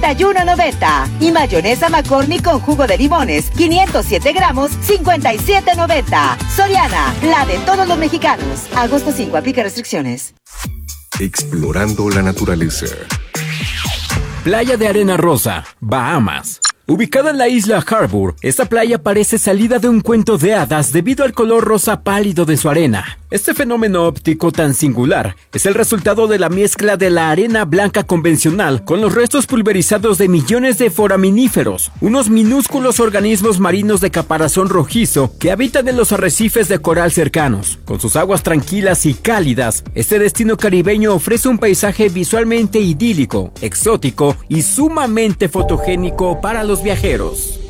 41.90. Y mayonesa McCormick con jugo de limones, 507 gramos, 57.90. Soriana, la de todos los mexicanos. Agosto 5, aplica restricciones. Explorando la naturaleza. Playa de Arena Rosa, Bahamas. Ubicada en la isla Harbour, esta playa parece salida de un cuento de hadas debido al color rosa pálido de su arena. Este fenómeno óptico tan singular es el resultado de la mezcla de la arena blanca convencional con los restos pulverizados de millones de foraminíferos, unos minúsculos organismos marinos de caparazón rojizo que habitan en los arrecifes de coral cercanos. Con sus aguas tranquilas y cálidas, este destino caribeño ofrece un paisaje visualmente idílico, exótico y sumamente fotogénico para los viajeros.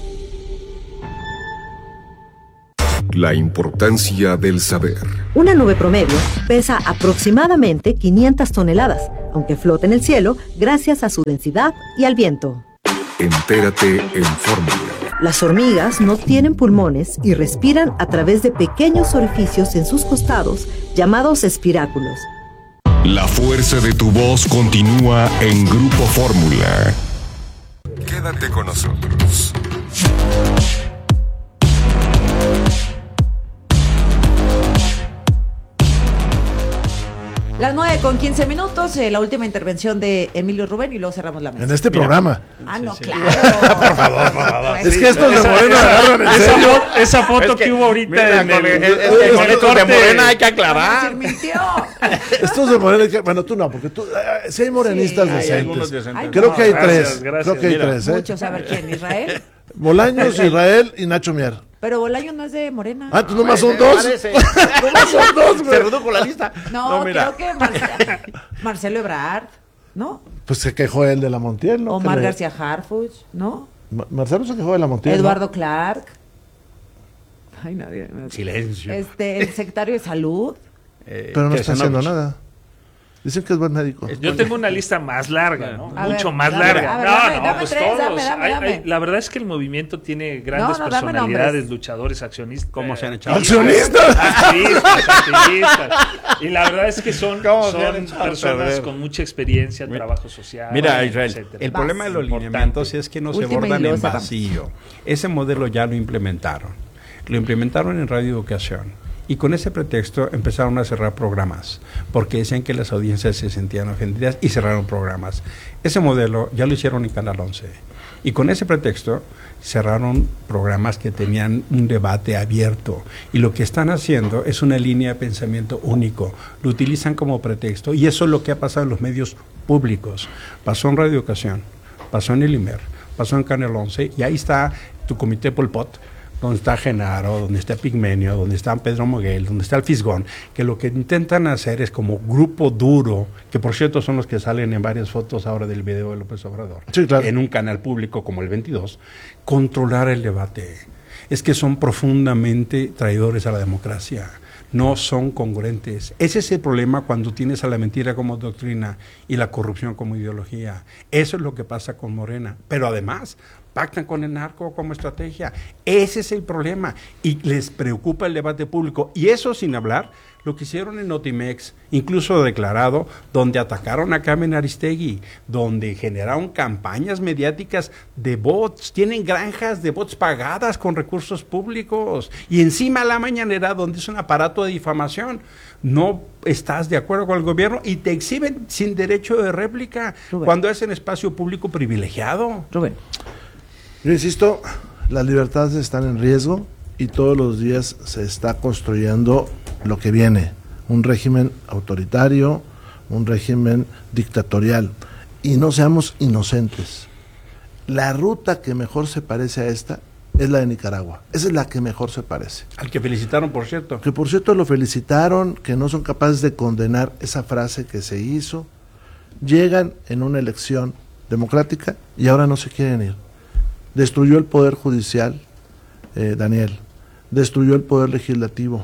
La importancia del saber. Una nube promedio pesa aproximadamente 500 toneladas, aunque flota en el cielo gracias a su densidad y al viento. Entérate en Fórmula. Las hormigas no tienen pulmones y respiran a través de pequeños orificios en sus costados llamados espiráculos. La fuerza de tu voz continúa en Grupo Fórmula. Quédate con nosotros. Las 9:15, la última intervención de Emilio Rubén y luego cerramos la mesa. En este programa. Ah, no, sí. claro. Por favor. Pues es que estos de Morena agarran en serio. Esa foto que hubo ahorita mira, en el de Morena hay que aclarar. Estos de Morena, bueno, tú no, porque tú, si hay morenistas decentes. Creo que hay tres. Creo que hay tres. Muchos, a ver quién, Israel. Bolaños, Israel y Nacho Mier. Pero Bolaño no es de Morena. Ah, tú nomás son dos. Nomás son dos, güey. Se redujo la lista. No, creo que Marcelo Ebrard, ¿no? Pues se quejó él de la Montiel, ¿no? Omar García Harfuch, ¿no? Marcelo se quejó de la Montiel. Eduardo Clark. Ay, nadie. Silencio. El secretario de Salud. Pero no está haciendo nada. Dicen que es buen médico. Yo tengo una lista más larga, ¿no? Mucho más dame, larga. dame Pues tres, todos. dame. La verdad es que el movimiento tiene grandes personalidades, luchadores, accionistas. ¿Cómo se han echado? ¿Accionistas? Activistas. Y la verdad es que son personas con mucha experiencia, trabajo social. Mira, Israel, etcétera. el problema de los lineamientos es que no se bordan en vacío. Ese modelo ya lo implementaron. Lo implementaron en Radio Educación. Y con ese pretexto empezaron a cerrar programas, porque decían que las audiencias se sentían ofendidas y cerraron programas. Ese modelo ya lo hicieron en Canal 11. Y con ese pretexto cerraron programas que tenían un debate abierto. Y lo que están haciendo es una línea de pensamiento único. Lo utilizan como pretexto. Y eso es lo que ha pasado en los medios públicos. Pasó en Radio Educación, pasó en el IMER, pasó en Canal 11. Y ahí está tu comité Pol Pot, donde está Genaro, donde está Pigmenio, donde está Pedro Moguel, donde está el Fisgón, que lo que intentan hacer es como grupo duro, que por cierto son los que salen en varias fotos ahora del video de López Obrador, sí, claro, en un canal público como el 22, controlar el debate. Es que son profundamente traidores a la democracia. No son congruentes. Ese es el problema cuando tienes a la mentira como doctrina y la corrupción como ideología. Eso es lo que pasa con Morena. Pero además pactan con el narco como estrategia. Ese es el problema. Y les preocupa el debate público. Y eso sin hablar lo que hicieron en Notimex, incluso declarado, donde atacaron a Carmen Aristegui, donde generaron campañas mediáticas de bots, tienen granjas de bots pagadas con recursos públicos, y encima la mañanera, donde es un aparato de difamación. No estás de acuerdo con el gobierno y te exhiben sin derecho de réplica, Rubén, cuando es en espacio público privilegiado. Rubén. Yo insisto, las libertades están en riesgo y todos los días se está construyendo lo que viene, un régimen autoritario, un régimen dictatorial, y no seamos inocentes. La ruta que mejor se parece a esta es la de Nicaragua, esa es la que mejor se parece. Al que felicitaron, por cierto. Que por cierto lo felicitaron, que no son capaces de condenar esa frase que se hizo, llegan en una elección democrática y ahora no se quieren ir. Destruyó el poder judicial, Daniel, destruyó el poder legislativo,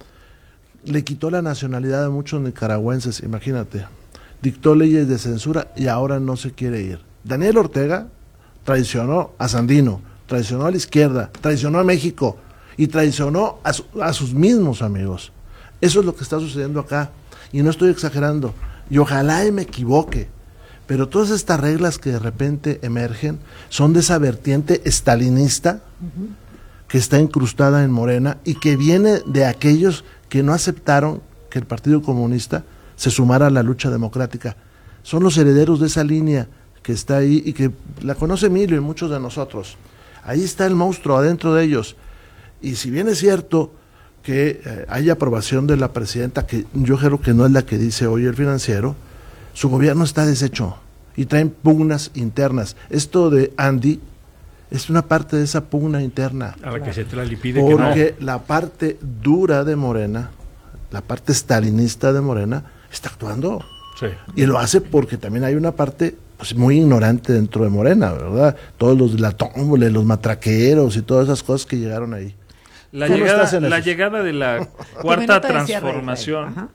le quitó la nacionalidad a muchos nicaragüenses, imagínate, dictó leyes de censura y ahora no se quiere ir. Daniel Ortega traicionó a Sandino, traicionó a la izquierda, traicionó a México y traicionó a sus mismos amigos. Eso es lo que está sucediendo acá y no estoy exagerando y ojalá y me equivoque, Pero todas estas reglas que de repente emergen son de esa vertiente estalinista que está incrustada en Morena y que viene de aquellos que no aceptaron que el Partido Comunista se sumara a la lucha democrática. Son los herederos de esa línea que está ahí y que la conoce Emilio y muchos de nosotros. Ahí está el monstruo adentro de ellos. Y si bien es cierto que hay aprobación de la presidenta, que yo creo que no es la que dice hoy el Financiero, su gobierno está deshecho y traen pugnas internas. Esto de Andy es una parte de esa pugna interna. A la que se le pide porque la parte dura de Morena, la parte stalinista de Morena, está actuando. Sí. Y lo hace porque también hay una parte pues muy ignorante dentro de Morena, ¿verdad? Todos los de la tómbola, los matraqueros y todas esas cosas que llegaron ahí. La llegada de la cuarta transformación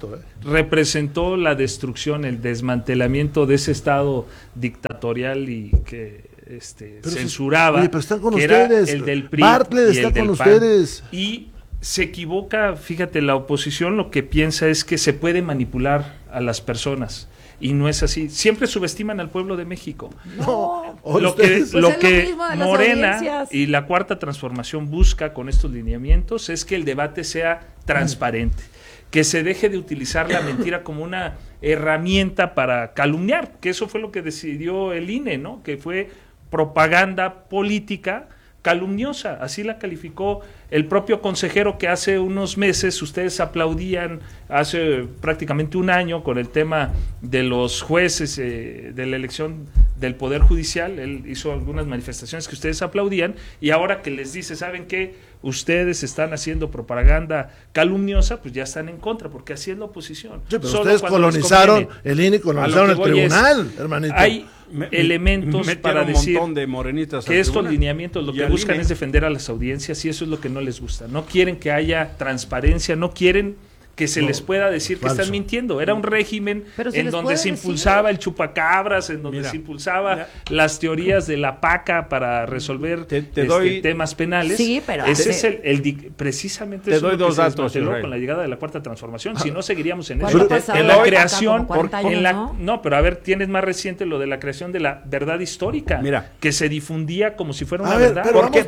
representó la destrucción, el desmantelamiento de ese estado dictatorial y que censuraba, pero están con que ustedes. era el del PRI Bartlett y está el del con PAN. ustedes. Y se equivoca, fíjate, la oposición lo que piensa es que se puede manipular a las personas. Y no es así. Siempre subestiman al pueblo de México. No. Lo que mismo de las Morena audiencias. y la cuarta transformación busca con estos lineamientos es que el debate sea transparente, que se deje de utilizar la mentira como una herramienta para calumniar, que eso fue lo que decidió el INE, ¿no? Que fue propaganda política calumniosa, así la calificó el propio consejero que hace unos meses ustedes aplaudían, hace prácticamente un año, con el tema de los jueces de la elección del Poder Judicial. Él hizo algunas manifestaciones que ustedes aplaudían, y ahora que les dice, ¿saben qué? Ustedes están haciendo propaganda calumniosa, pues ya están en contra, porque así es la oposición. Sí, pero ustedes colonizaron el INE, colonizaron el tribunal, hermanito. Hay elementos para decir que estos lineamientos lo que buscan INE es defender a las audiencias, y eso es lo que no les gusta. No quieren que haya transparencia, no quieren que se les pueda decir que están mintiendo. Era un régimen en donde se impulsaba el chupacabras, en donde se impulsaba las teorías de la PACA para resolver temas penales. Sí, pero ese es precisamente te doy dos datos con la llegada de la cuarta transformación. Si no, seguiríamos en eso. En la creación, ¿no? Pero a ver, tienes más reciente lo de la creación de la verdad histórica, que se difundía como si fuera una verdad. Pero porque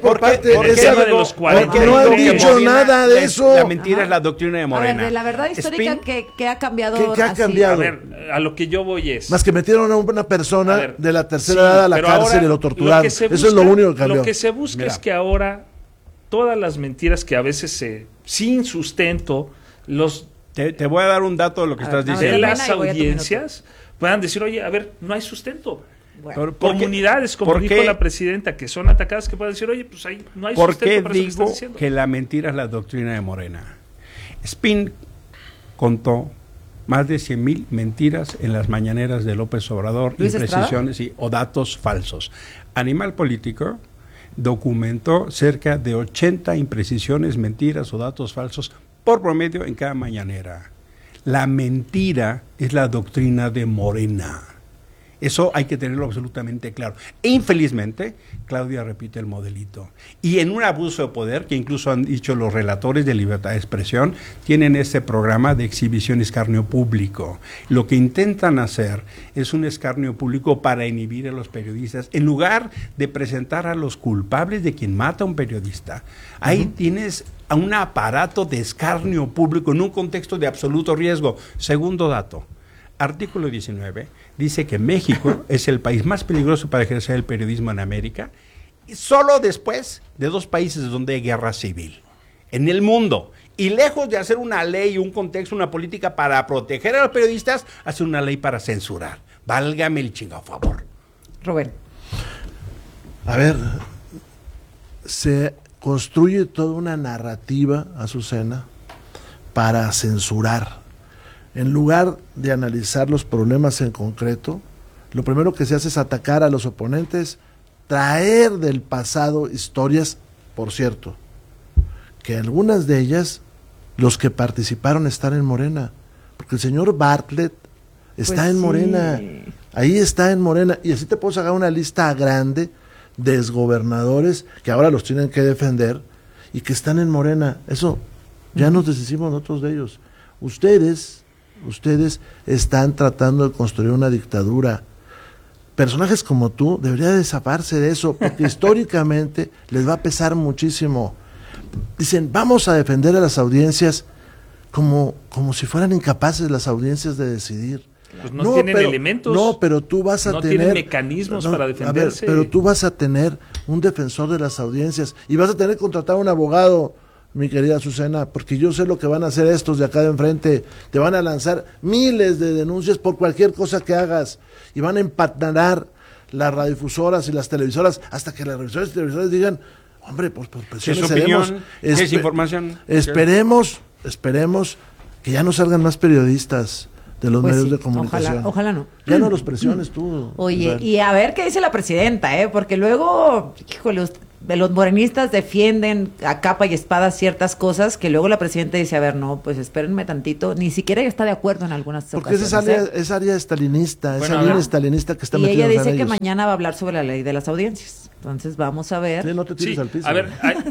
no han dicho nada de eso. La mentira es la doctrina de Morena. La verdad histórica que ha cambiado. ¿Qué ha cambiado? A ver, a lo que yo voy es... Más que metieron a una persona de la tercera edad a la cárcel y lo torturaron. Eso es lo único que cambió. Lo que se busca es que ahora todas las mentiras que a veces sin sustento, te voy a dar un dato de lo que estás diciendo. De las audiencias puedan decir, oye, a ver, no hay sustento. Bueno, comunidades, como dijo la presidenta, que son atacadas, que pueden decir, oye, pues ahí no hay sustento para eso que estás diciendo. Que la mentira es la doctrina de Morena? Spin contó más de 100,000 mentiras en las mañaneras de López Obrador, imprecisiones o datos falsos. Animal Político documentó cerca de 80 imprecisiones, mentiras o datos falsos por promedio en cada mañanera. La mentira es la doctrina de Morena. Eso hay que tenerlo absolutamente claro. E infelizmente, Claudia repite el modelito. Y en un abuso de poder, que incluso han dicho los relatores de libertad de expresión, tienen este programa de exhibición escarnio público. Lo que intentan hacer es un escarnio público para inhibir a los periodistas, en lugar de presentar a los culpables de quien mata a un periodista. Ahí tienes a un aparato de escarnio público en un contexto de absoluto riesgo. Segundo dato. Artículo 19 dice que México es el país más peligroso para ejercer el periodismo en América, solo después de 2 países donde hay guerra civil en el mundo. Y lejos de hacer una ley, un contexto, una política para proteger a los periodistas, hace una ley para censurar. Válgame el chingado favor. Rubén. A ver, se construye toda una narrativa, Azucena, para censurar. En lugar de analizar los problemas en concreto, lo primero que se hace es atacar a los oponentes, traer del pasado historias, por cierto, que algunas de ellas, los que participaron están en Morena, porque el señor Bartlett está en Morena, ahí está en Morena, y así te puedo sacar una lista grande de exgobernadores que ahora los tienen que defender y que están en Morena. Eso, ya nos deshicimos nosotros de ellos. Ustedes están tratando de construir una dictadura personajes como tú deberían de zafarse de eso, porque históricamente les va a pesar muchísimo. Dicen, vamos a defender a las audiencias como si fueran incapaces las audiencias de decidir. Pues no tienen elementos. No, pero tú vas a tener... No tienen mecanismos para defenderse. A ver, pero tú vas a tener un defensor de las audiencias y vas a tener que contratar a un abogado, mi querida Azucena, porque yo sé lo que van a hacer estos de acá de enfrente. Te van a lanzar miles de denuncias por cualquier cosa que hagas y van a empanarar las radiodifusoras y las televisoras hasta que las radiovisoras y televisoras digan, hombre, pues por presiones es opinión, es información. Esperemos que ya no salgan más periodistas de los Pues medios sí, de comunicación. Ojalá no. Ya no los presiones tú. Oye, o sea, y a ver qué dice la presidenta, porque luego, híjole, los morenistas defienden a capa y espada ciertas cosas que luego la presidenta dice, a ver, no, pues espérenme tantito, ni siquiera está de acuerdo en algunas porque ocasiones. Porque es área estalinista, Bueno, esa línea estalinista que está y metida ella en dice que ellos. mañana va a hablar sobre la ley de las audiencias. Entonces vamos a ver. Sí, no te tires Sí, al piso. a ver,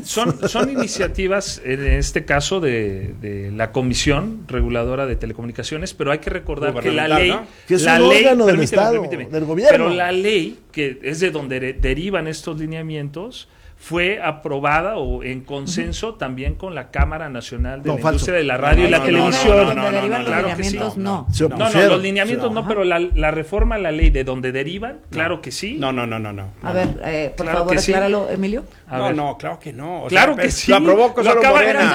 son iniciativas, en este caso, de la Comisión Reguladora de Telecomunicaciones, pero hay que recordar que la ley... ¿no? Que es la un ley, órgano del permíteme, Estado, permíteme, del gobierno. Pero la ley, que es de donde derivan estos lineamientos, fue aprobada o en consenso también con la Cámara Nacional de la Industria de la Radio y la Televisión. Claro que sí. No, los lineamientos no, pero la reforma a la ley de donde derivan, claro que sí. No. A ver, por Claro favor, que sí. Acláralo, Emilio. No, claro que no. Claro que sí. Lo aprobó con solo Morena.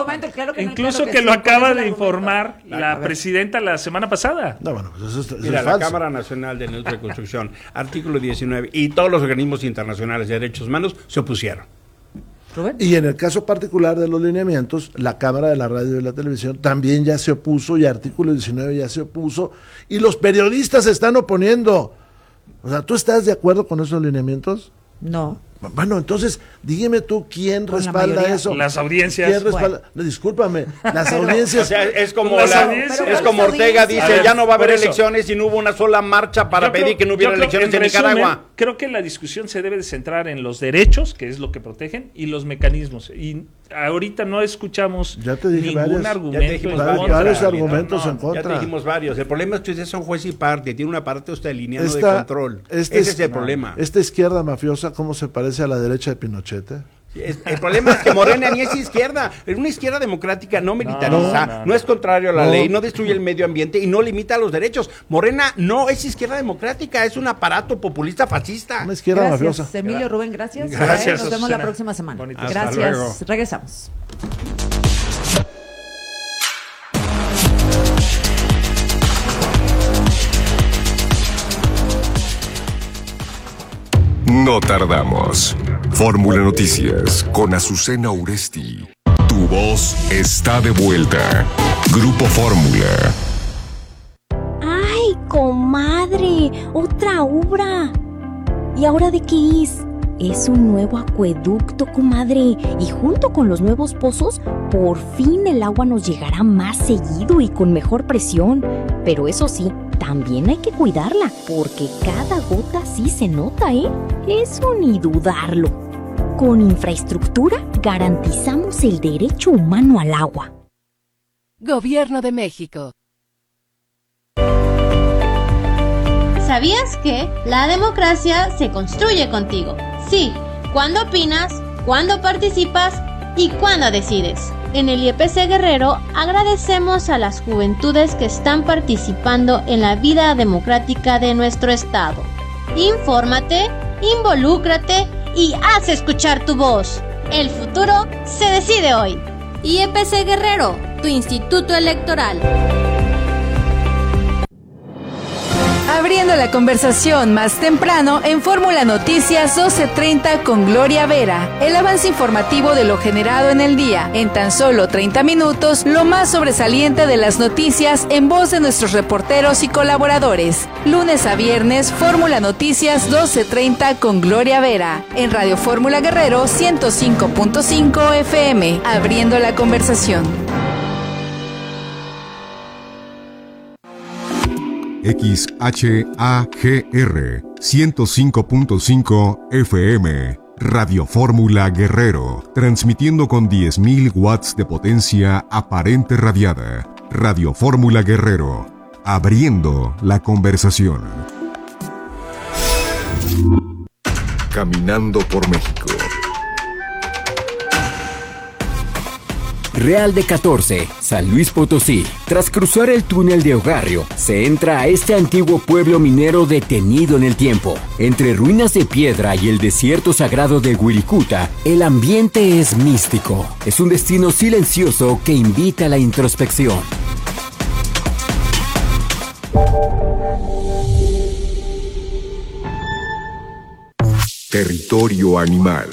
Incluso que lo acaba de informar la presidenta la semana pasada. No, bueno, pues eso Mira, es la falso. Cámara Nacional de Industria y Construcción, artículo 19, y todos los organismos internacionales de derechos humanos se opusieron. Rubén. Y en el caso particular de los lineamientos, la Cámara de la Radio y la Televisión también ya se opuso, y artículo 19 ya se opuso, y los periodistas se están oponiendo. O sea, ¿tú estás de acuerdo con esos lineamientos? No. Bueno, entonces, dígame tú quién Con la respalda mayoría. eso. Las audiencias. ¿Quién respalda? No, discúlpame, las audiencias. O sea, es como Las audiencias. es como Ortega dice, A ver, ya no va a haber por eso. elecciones y no hubo una sola marcha para Yo pedir creo- que no hubiera yo creo, elecciones en resumen, Nicaragua. Creo que la discusión se debe de centrar en los derechos, que es lo que protegen, y los mecanismos. Y ahorita no escuchamos Ya te dije ningún varios. argumento Ya te dijimos en varios contra. argumentos en contra. Ya te dijimos varios. El problema es que ustedes son juez y parte, tiene una parte usted lineal de Esta- control. este Ese es el problema. Esta izquierda mafiosa, ¿cómo se parece a la derecha de Pinochet? El problema es que Morena ni es izquierda, es una izquierda democrática, no militariza, no es contrario a la ley, no destruye el medio ambiente y no limita los derechos. Morena no es izquierda democrática, es un aparato populista fascista. Una izquierda Gracias, mafiosa. Emilio, Rubén, gracias. Gracias, Nos vemos la Azucena. próxima semana. Bonito. Hasta Gracias. luego. Regresamos. No tardamos. Fórmula Noticias con Azucena Uresti. Tu voz está de vuelta. Grupo Fórmula. ¡Ay, comadre! ¡Otra obra! ¿Y ahora de qué es? Es un nuevo acueducto, comadre. Y junto con los nuevos pozos, por fin el agua nos llegará más seguido y con mejor presión. Pero eso sí, también hay que cuidarla, porque cada gota sí se nota, ¿eh? Eso ni dudarlo. Con infraestructura garantizamos el derecho humano al agua. Gobierno de México. ¿Sabías que la democracia se construye contigo? Sí, cuando opinas, cuando participas y cuando decides. En el IEPC Guerrero agradecemos a las juventudes que están participando en la vida democrática de nuestro estado. Infórmate, involúcrate y haz escuchar tu voz. El futuro se decide hoy. IEPC Guerrero, tu instituto electoral. Abriendo la conversación más temprano en Fórmula Noticias 12:30 con Gloria Vera. El avance informativo de lo generado en el día. En tan solo 30 minutos, lo más sobresaliente de las noticias en voz de nuestros reporteros y colaboradores. Lunes a viernes, Fórmula Noticias 12:30 con Gloria Vera. En Radio Fórmula Guerrero 105.5 FM. Abriendo la conversación. XHAGR 105.5 FM. Radio Fórmula Guerrero. Transmitiendo con 10.000 watts de potencia aparente radiada. Radio Fórmula Guerrero. Abriendo la conversación. Caminando por México. Real de 14, San Luis Potosí. Tras cruzar el túnel de Ogarrio, se entra a este antiguo pueblo minero detenido en el tiempo. Entre ruinas de piedra y el desierto sagrado de Wirikuta, el ambiente es místico. Es un destino silencioso que invita a la introspección. Territorio animal.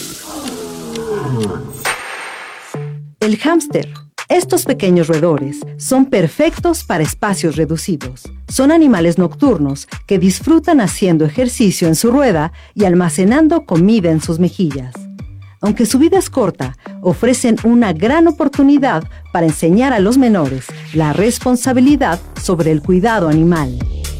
El hámster. Estos pequeños roedores son perfectos para espacios reducidos. Son animales nocturnos que disfrutan haciendo ejercicio en su rueda y almacenando comida en sus mejillas. Aunque su vida es corta, ofrecen una gran oportunidad para enseñar a los menores la responsabilidad sobre el cuidado animal.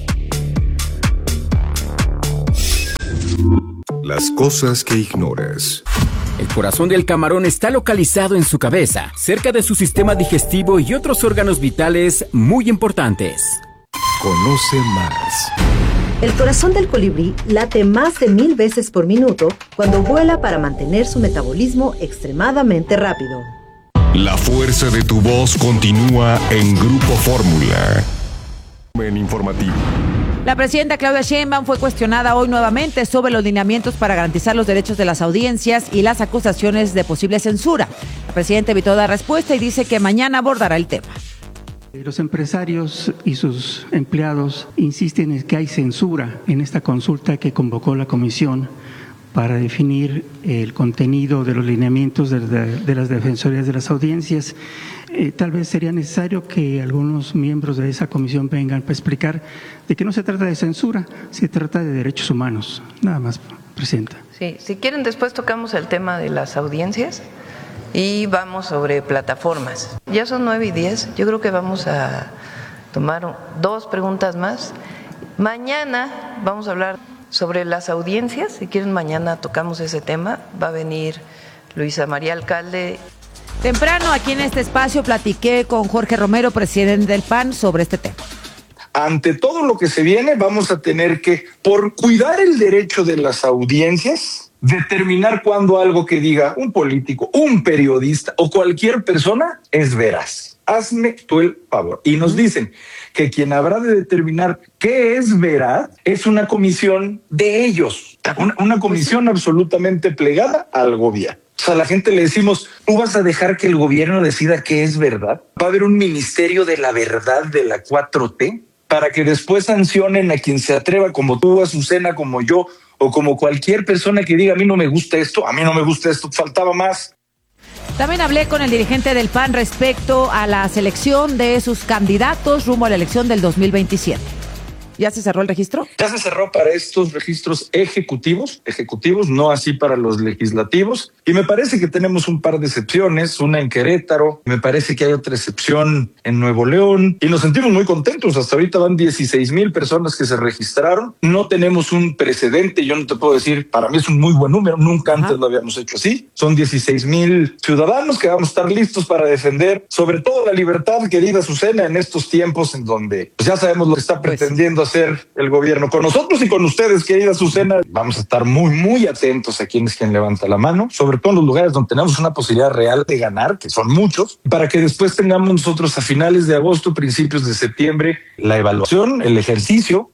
Las cosas que ignoras. El corazón del camarón está localizado en su cabeza, cerca de su sistema digestivo y otros órganos vitales muy importantes. Conoce más. El corazón del colibrí late más de 1000 veces por minuto cuando vuela para mantener su metabolismo extremadamente rápido. La fuerza de tu voz continúa en Grupo Fórmula. En informativo. La presidenta Claudia Sheinbaum fue cuestionada hoy nuevamente sobre los lineamientos para garantizar los derechos de las audiencias y las acusaciones de posible censura. La presidenta evitó dar respuesta y dice que mañana abordará el tema. Los empresarios y sus empleados insisten en que hay censura en esta consulta que convocó la comisión para definir el contenido de los lineamientos de las defensorías de las audiencias. Tal vez sería necesario que algunos miembros de esa comisión vengan para explicar de que no se trata de censura, se trata de derechos humanos. Nada más, Presidenta. Sí, si quieren después tocamos el tema de las audiencias y vamos sobre plataformas. Ya son 9:10, yo creo que vamos a tomar 2 preguntas más. Mañana vamos a hablar sobre las audiencias, si quieren mañana tocamos ese tema, va a venir Luisa María Alcalde. Temprano aquí en este espacio platiqué con Jorge Romero, presidente del PAN, sobre este tema. Ante todo lo que se viene, vamos a tener que, por cuidar el derecho de las audiencias, determinar cuándo algo que diga un político, un periodista o cualquier persona es veraz. Hazme tú el favor. Y nos dicen que quien habrá de determinar qué es veraz es una comisión de ellos, una comisión absolutamente plegada al gobierno. O sea, a la gente le decimos, ¿tú vas a dejar que el gobierno decida qué es verdad? ¿Va a haber un ministerio de la verdad de la 4T para que después sancionen a quien se atreva, como tú, Azucena, como yo, o como cualquier persona que diga, a mí no me gusta esto, faltaba más? También hablé con el dirigente del PAN respecto a la selección de sus candidatos rumbo a la elección del 2027. ¿Ya se cerró el registro? Ya se cerró para estos registros ejecutivos, no así para los legislativos. Y me parece que tenemos un par de excepciones, una en Querétaro, me parece que hay otra excepción en Nuevo León. Y nos sentimos muy contentos. Hasta ahorita van 16,000 personas que se registraron. No tenemos un precedente, yo no te puedo decir, para mí es un muy buen número, nunca antes lo habíamos hecho así. Son 16,000 ciudadanos que vamos a estar listos para defender, sobre todo la libertad, querida Azucena, en estos tiempos en donde pues ya sabemos lo que está pretendiendo hacer el gobierno con nosotros y con ustedes, querida Azucena. Vamos a estar muy, muy atentos a quien levanta la mano, sobre todo en los lugares donde tenemos una posibilidad real de ganar, que son muchos, para que después tengamos nosotros a finales de agosto, principios de septiembre, la evaluación, el ejercicio.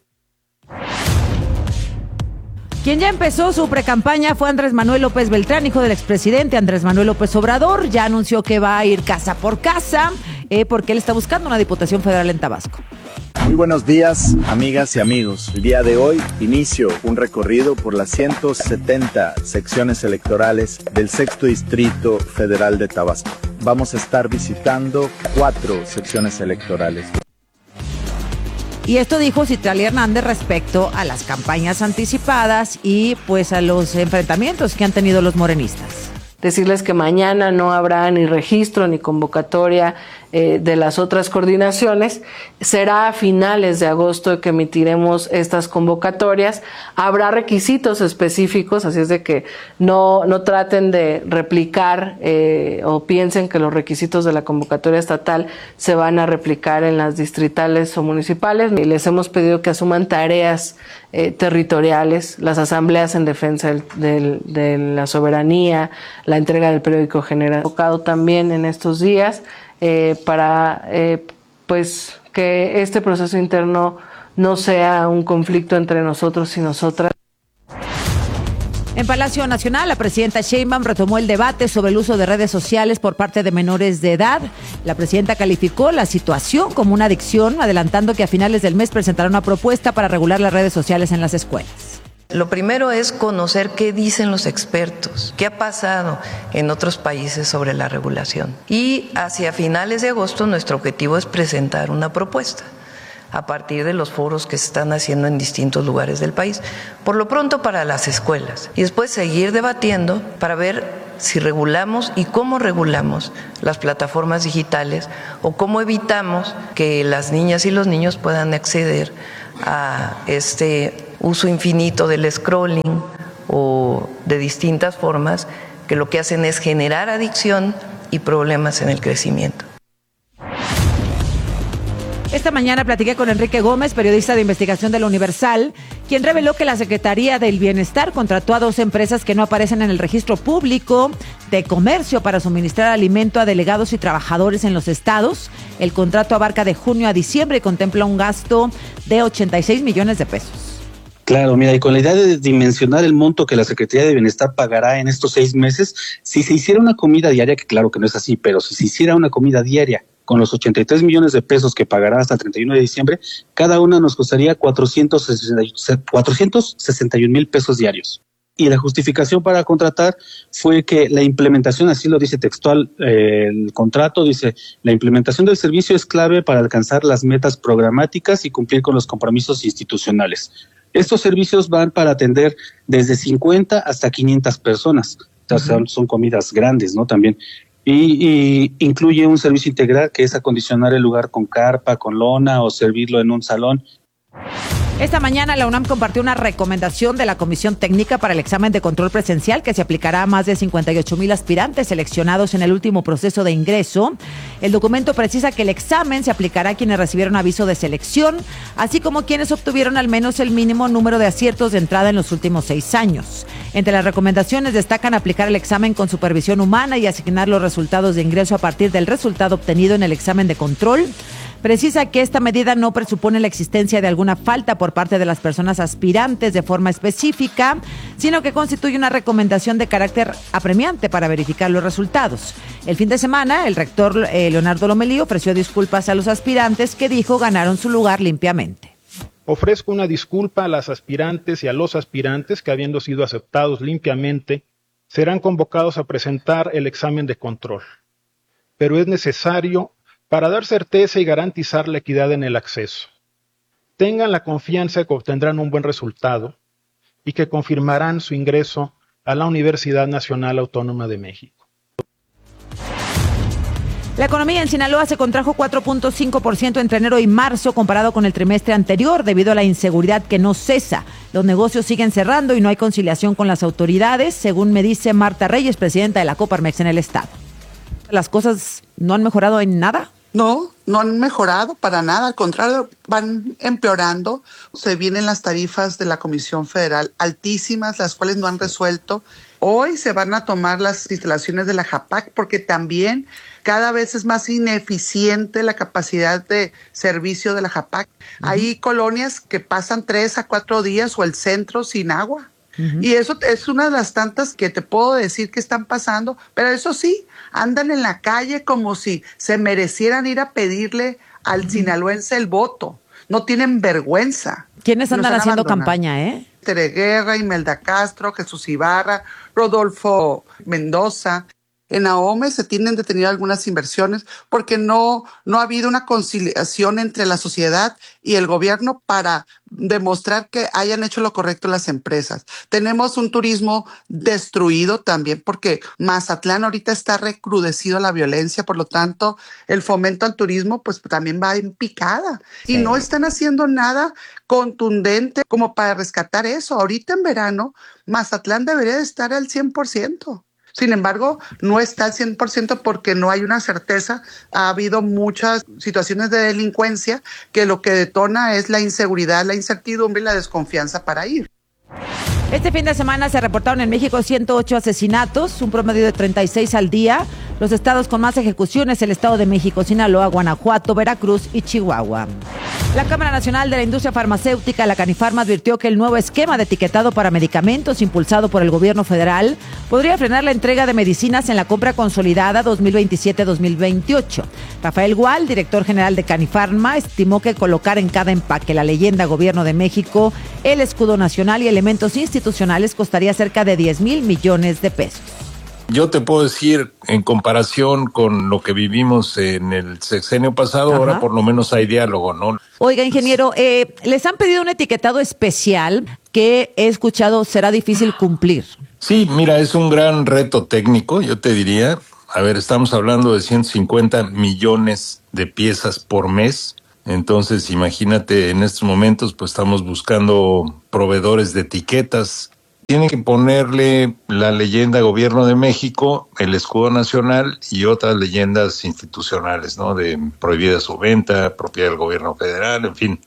Quien ya empezó su precampaña fue Andrés Manuel López Beltrán, hijo del expresidente Andrés Manuel López Obrador. Ya anunció que va a ir casa por casa porque él está buscando una diputación federal en Tabasco. Muy buenos días, amigas y amigos. El día de hoy inicio un recorrido por las 170 secciones electorales del 6º Distrito Federal de Tabasco. Vamos a estar visitando 4 secciones electorales. Y esto dijo Citlali Hernández respecto a las campañas anticipadas y pues a los enfrentamientos que han tenido los morenistas. Decirles que mañana no habrá ni registro ni convocatoria de las otras coordinaciones. Será a finales de agosto que emitiremos estas convocatorias. Habrá requisitos específicos, así es de que no traten de replicar o piensen que los requisitos de la convocatoria estatal se van a replicar en las distritales o municipales. Y les hemos pedido que asuman tareas territoriales, las asambleas en defensa de la soberanía, la entrega del periódico general, enfocado también en estos días para pues que este proceso interno no sea un conflicto entre nosotros y nosotras. En Palacio Nacional, la presidenta Sheinbaum retomó el debate sobre el uso de redes sociales por parte de menores de edad. La presidenta calificó la situación como una adicción, adelantando que a finales del mes presentará una propuesta para regular las redes sociales en las escuelas. Lo primero es conocer qué dicen los expertos, qué ha pasado en otros países sobre la regulación. Y hacia finales de agosto nuestro objetivo es presentar una propuesta a partir de los foros que se están haciendo en distintos lugares del país, por lo pronto para las escuelas, y después seguir debatiendo para ver si regulamos y cómo regulamos las plataformas digitales o cómo evitamos que las niñas y los niños puedan acceder a este uso infinito del scrolling o de distintas formas que lo que hacen es generar adicción y problemas en el crecimiento. Esta mañana platiqué con Enrique Gómez, periodista de investigación de La Universal, quien reveló que la Secretaría del Bienestar contrató a 2 empresas que no aparecen en el registro público de comercio para suministrar alimento a delegados y trabajadores en los estados. El contrato abarca de junio a diciembre y contempla un gasto de 86 millones de pesos. Claro, mira, y con la idea de dimensionar el monto que la Secretaría de Bienestar pagará en estos 6 meses, si se hiciera una comida diaria, que claro que no es así, pero si se hiciera una comida diaria con los 83 millones de pesos que pagará hasta el 31 de diciembre, cada una nos costaría 461 mil pesos diarios. Y la justificación para contratar fue que la implementación, así lo dice textual el contrato, dice, la implementación del servicio es clave para alcanzar las metas programáticas y cumplir con los compromisos institucionales. Estos servicios van para atender desde 50 hasta 500 personas. O sea, son comidas grandes, ¿no? También. Y incluye un servicio integral que es acondicionar el lugar con carpa, con lona o servirlo en un salón. Esta mañana la UNAM compartió una recomendación de la Comisión Técnica para el Examen de Control Presencial que se aplicará a más de 58,000 aspirantes seleccionados en el último proceso de ingreso. El documento precisa que el examen se aplicará a quienes recibieron aviso de selección, así como quienes obtuvieron al menos el mínimo número de aciertos de entrada en los últimos 6 años. Entre las recomendaciones destacan aplicar el examen con supervisión humana y asignar los resultados de ingreso a partir del resultado obtenido en el examen de control. Precisa que esta medida no presupone la existencia de alguna falta por parte de las personas aspirantes de forma específica, sino que constituye una recomendación de carácter apremiante para verificar los resultados. El fin de semana, el rector Leonardo Lomelí ofreció disculpas a los aspirantes que dijo ganaron su lugar limpiamente. Ofrezco una disculpa a las aspirantes y a los aspirantes que, habiendo sido aceptados limpiamente, serán convocados a presentar el examen de control. Pero es necesario para dar certeza y garantizar la equidad en el acceso. Tengan la confianza de que obtendrán un buen resultado y que confirmarán su ingreso a la Universidad Nacional Autónoma de México. La economía en Sinaloa se contrajo 4.5% entre enero y marzo comparado con el trimestre anterior debido a la inseguridad que no cesa. Los negocios siguen cerrando y no hay conciliación con las autoridades, según me dice Marta Reyes, presidenta de la Coparmex en el estado. ¿Las cosas no han mejorado en nada? No han mejorado para nada, al contrario, van empeorando. Se vienen las tarifas de la Comisión Federal altísimas, las cuales no han resuelto. Hoy se van a tomar las instalaciones de la JAPAC porque también cada vez es más ineficiente la capacidad de servicio de la JAPAC. Hay colonias que pasan 3 a 4 días o el centro sin agua. Y eso es una de las tantas que te puedo decir que están pasando, pero eso sí, andan en la calle como si se merecieran ir a pedirle al sinaloense el voto. No tienen vergüenza. ¿Quiénes andan haciendo campaña, Tere Guerra, Imelda Castro, Jesús Ibarra, Rodolfo Mendoza. En AOME se tienen detenido algunas inversiones porque no ha habido una conciliación entre la sociedad y el gobierno para demostrar que hayan hecho lo correcto las empresas. Tenemos un turismo destruido también porque Mazatlán ahorita está recrudecido la violencia, por lo tanto el fomento al turismo pues también va en picada y no están haciendo nada contundente como para rescatar eso. Ahorita en verano Mazatlán debería de estar al 100%. Sin embargo, no está al 100% porque no hay una certeza. Ha habido muchas situaciones de delincuencia que lo que detona es la inseguridad, la incertidumbre y la desconfianza para ir. Este fin de semana se reportaron en México 108 asesinatos, un promedio de 36 al día. Los estados con más ejecuciones, el Estado de México, Sinaloa, Guanajuato, Veracruz y Chihuahua. La Cámara Nacional de la Industria Farmacéutica, la Canifarma, advirtió que el nuevo esquema de etiquetado para medicamentos impulsado por el gobierno federal podría frenar la entrega de medicinas en la compra consolidada 2027-2028. Rafael Gual, director general de Canifarma, estimó que colocar en cada empaque la leyenda Gobierno de México, el escudo nacional y elementos institucionales costaría cerca de 10,000 millones de pesos. Yo te puedo decir, en comparación con lo que vivimos en el sexenio pasado, Ajá. ahora por lo menos hay diálogo, ¿no? Oiga, ingeniero, les han pedido un etiquetado especial que he escuchado será difícil cumplir. Sí, mira, es un gran reto técnico, yo te diría. A ver, estamos hablando de 150 millones de piezas por mes. Entonces, imagínate, en estos momentos, pues estamos buscando proveedores de etiquetas. Tienen que ponerle la leyenda Gobierno de México, el escudo nacional y otras leyendas institucionales, ¿no? De prohibida su venta, propiedad del gobierno federal, en fin.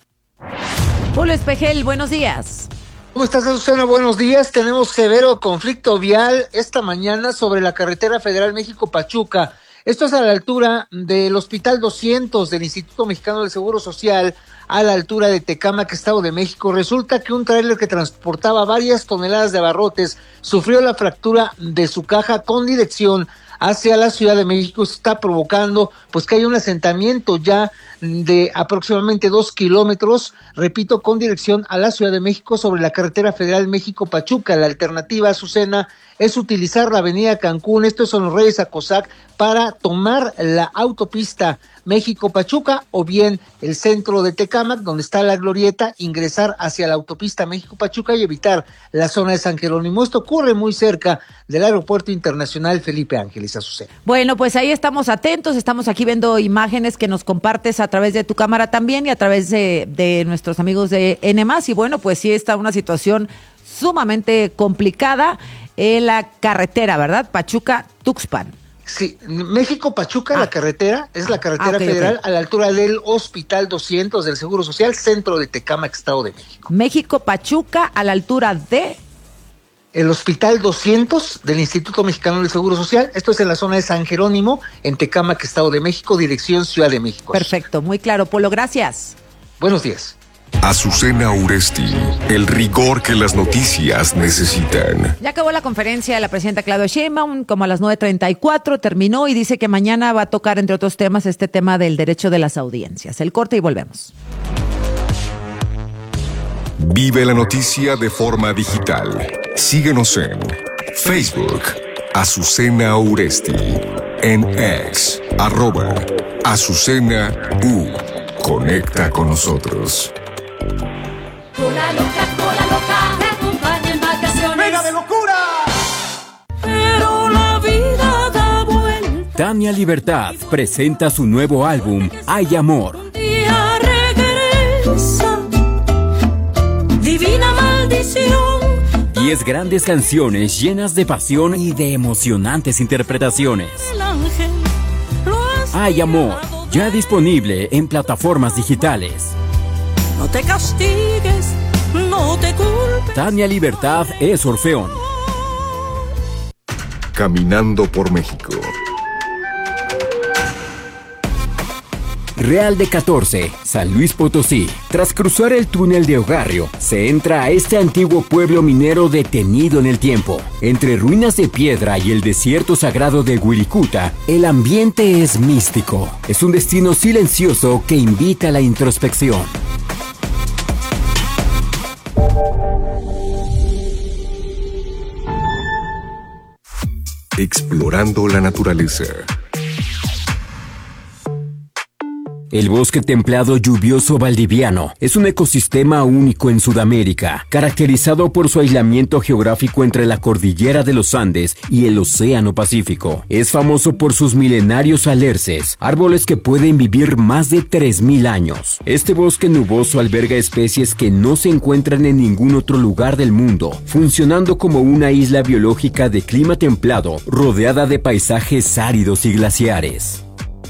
Julio Espejel, buenos días. ¿Cómo estás, Azucena? Buenos días. Tenemos severo conflicto vial esta mañana sobre la carretera federal México-Pachuca. Esto es a la altura del Hospital 200 del Instituto Mexicano del Seguro Social, a la altura de Tecámac, Estado de México. Resulta que un tráiler que transportaba varias toneladas de abarrotes sufrió la fractura de su caja con dirección hacia la Ciudad de México. Esto está provocando pues que haya un asentamiento ya de aproximadamente 2 kilómetros, repito, con dirección a la Ciudad de México sobre la carretera federal México-Pachuca. La alternativa, Azucena, es utilizar la avenida Cancún, estos son los Reyes Acosac, para tomar la autopista México-Pachuca o bien el centro de Tecámac, donde está la glorieta, ingresar hacia la autopista México-Pachuca y evitar la zona de San Jerónimo. Esto ocurre muy cerca del Aeropuerto Internacional Felipe Ángeles, Azucena. Bueno, pues ahí estamos atentos, estamos aquí viendo imágenes que nos compartes a través de tu cámara también y a través de nuestros amigos de N+. Y bueno, pues sí está una situación sumamente complicada en la carretera, ¿verdad? Pachuca-Tuxpan. Sí, México-Pachuca, la carretera, es la carretera federal a la altura del Hospital 200 del Seguro Social, centro de Tecámac, Estado de México. México-Pachuca a la altura de... El Hospital 200 del Instituto Mexicano del Seguro Social, esto es en la zona de San Jerónimo, en Tecámac, Estado de México, dirección Ciudad de México. Perfecto, muy claro, Polo, gracias. Buenos días. Azucena Uresti, el rigor que las noticias necesitan. Ya acabó la conferencia de la presidenta Claudia Sheinbaum, como a las 9:34 terminó y dice que mañana va a tocar, entre otros temas, este tema del derecho de las audiencias. El corte y volvemos. Vive la noticia de forma digital. Síguenos en Facebook, Azucena Uresti, en X, @Azucena U. Conecta con nosotros. Cola loca, te acompaña en vacaciones. ¡Venga de locura! Pero la vida da vuelta. Tania Libertad presenta su nuevo álbum, Hay Amor. Un día regresa, divina maldición. 10 grandes canciones llenas de pasión y de emocionantes interpretaciones. El ángel Hay Amor, ya disponible en plataformas digitales. no te castigues, no te culpes. Tania Libertad es Orfeón. Caminando por México. Real de 14, San Luis Potosí. Tras cruzar el túnel de Ogarrio, se entra a este antiguo pueblo minero detenido en el tiempo. Entre ruinas de piedra y el desierto sagrado de Wirikuta, el ambiente es místico. Es un destino silencioso que invita a la introspección. Explorando la naturaleza. El bosque templado lluvioso valdiviano es un ecosistema único en Sudamérica, caracterizado por su aislamiento geográfico entre la cordillera de los Andes y el Océano Pacífico. Es famoso por sus milenarios alerces, árboles que pueden vivir más de 3.000 años. Este bosque nuboso alberga especies que no se encuentran en ningún otro lugar del mundo, funcionando como una isla biológica de clima templado, rodeada de paisajes áridos y glaciares.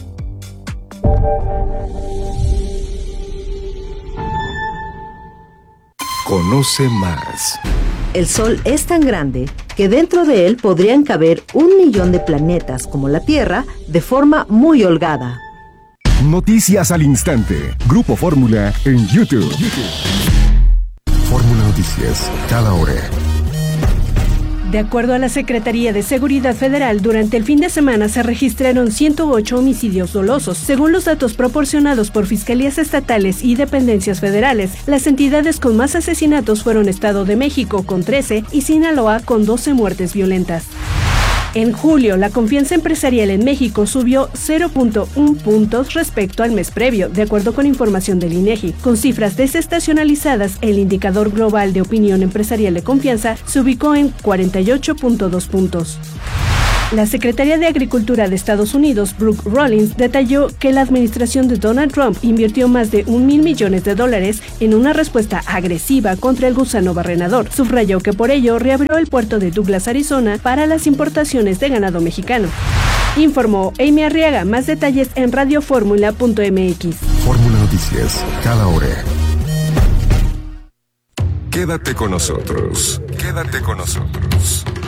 Conoce más. El Sol es tan grande que dentro de él podrían caber 1 millón de planetas como la Tierra de forma muy holgada. Noticias al instante. Grupo Fórmula en YouTube. Fórmula Noticias, cada hora. De acuerdo a la Secretaría de Seguridad Federal, durante el fin de semana se registraron 108 homicidios dolosos. Según los datos proporcionados por fiscalías estatales y dependencias federales, las entidades con más asesinatos fueron Estado de México con 13 y Sinaloa con 12 muertes violentas. En julio, la confianza empresarial en México subió 0.1 puntos respecto al mes previo, de acuerdo con información del INEGI. Con cifras desestacionalizadas, el indicador global de opinión empresarial de confianza se ubicó en 48.2 puntos. La secretaria de Agricultura de Estados Unidos, Brooke Rollins, detalló que la administración de Donald Trump invirtió más de $1,000 millones en una respuesta agresiva contra el gusano barrenador. Subrayó que por ello reabrió el puerto de Douglas, Arizona, para las importaciones de ganado mexicano. Informó Amy Arriaga. Más detalles en radioformula.mx. Fórmula Noticias, cada hora. Quédate con nosotros. Quédate con nosotros.